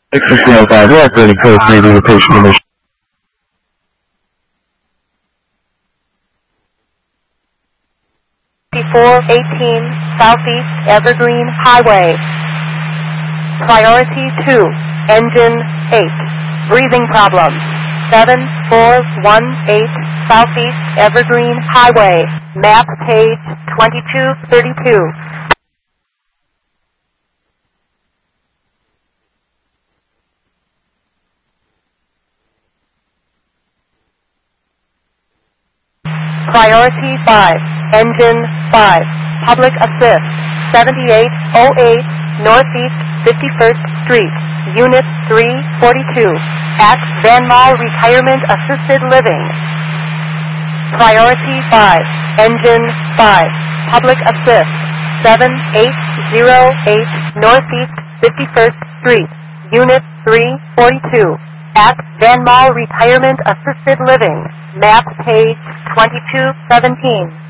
X1605, the operating code may be the patient permission. 5418 Southeast Evergreen Highway. Priority 2, engine 8, breathing problem. 7418 Southeast Evergreen Highway, map page 2232. Priority 5, engine 5, public assist, 7808 Northeast 51st Street, Unit 342, at Van Mall Retirement Assisted Living. Priority 5, engine 5, public assist, 7808 Northeast 51st Street, Unit 342, at Van Mall Retirement Assisted Living, map page 2217.